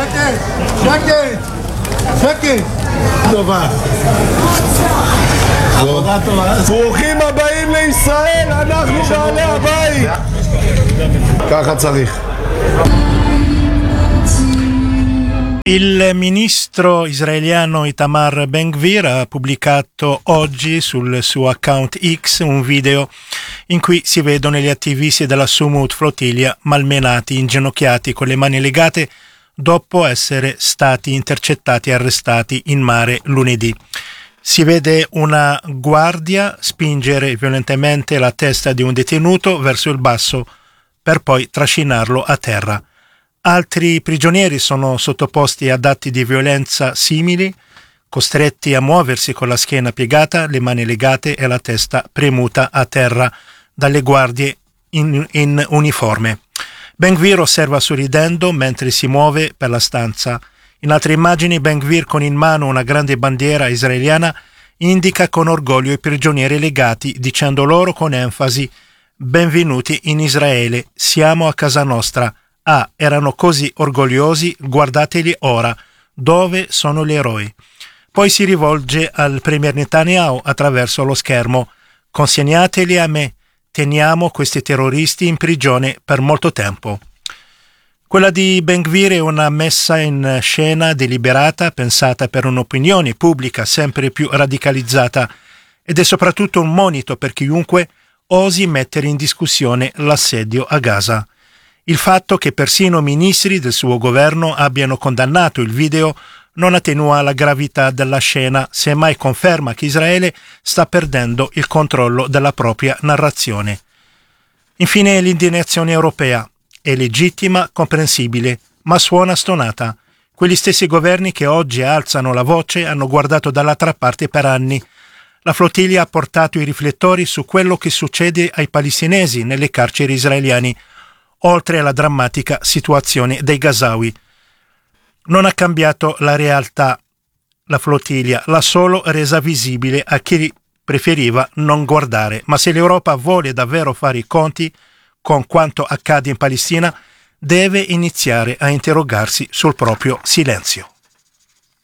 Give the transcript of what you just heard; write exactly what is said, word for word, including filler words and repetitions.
שקט, שקט, שקט. טובה. עבודה טובה. ברוכים הבאים לישראל, אנחנו בעלי הבית. ככה צריך. Il ministro israeliano Itamar Ben-Gvir ha pubblicato oggi sul suo account X un video in cui si vedono gli attivisti della Sumut Flottiglia malmenati, inginocchiati con le mani legate dopo essere stati intercettati e arrestati in mare lunedì. Si vede una guardia spingere violentemente la testa di un detenuto verso il basso per poi trascinarlo a terra. Altri prigionieri sono sottoposti ad atti di violenza simili, costretti a muoversi con la schiena piegata, le mani legate e la testa premuta a terra dalle guardie in, in uniforme. Ben-Gvir osserva sorridendo mentre si muove per la stanza. In altre immagini Ben-Gvir con in mano una grande bandiera israeliana indica con orgoglio i prigionieri legati, dicendo loro con enfasi: benvenuti in Israele, siamo a casa nostra. Ah, erano così orgogliosi, guardateli ora, dove sono gli eroi? Poi si rivolge al premier Netanyahu attraverso lo schermo: consegnateli a me, teniamo questi terroristi in prigione per molto tempo. Quella di Ben-Gvir è una messa in scena deliberata, pensata per un'opinione pubblica sempre più radicalizzata, ed è soprattutto un monito per chiunque osi mettere in discussione l'assedio a Gaza. Il fatto che persino ministri del suo governo abbiano condannato il video non attenua la gravità della scena, semmai conferma che Israele sta perdendo il controllo della propria narrazione. Infine l'indignazione europea è legittima, comprensibile, ma suona stonata. Quegli stessi governi che oggi alzano la voce hanno guardato dall'altra parte per anni. La flottiglia ha portato i riflettori su quello che succede ai palestinesi nelle carceri israeliane, oltre alla drammatica situazione dei Gazawi. Non ha cambiato la realtà, la flottiglia, l'ha solo resa visibile a chi preferiva non guardare. Ma se l'Europa vuole davvero fare i conti con quanto accade in Palestina, deve iniziare a interrogarsi sul proprio silenzio.